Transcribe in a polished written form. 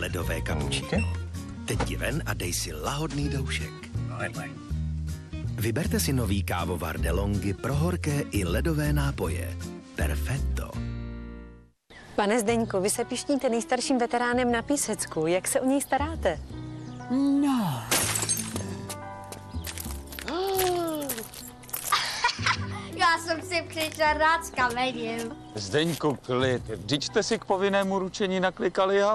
ledové kapučíno. Teď ti ven a dej si lahodný doušek. Vyberte si nový kávovar DeLonghi pro horké i ledové nápoje. Perfetto. Pane Zdeňku, vy se pišníte nejstarším veteránem na Písecku. Jak se o něj staráte? No. Já jsem si přišel rád s kamením. Zdeňku, klid. Vždyť jste si k povinnému ručení naklikali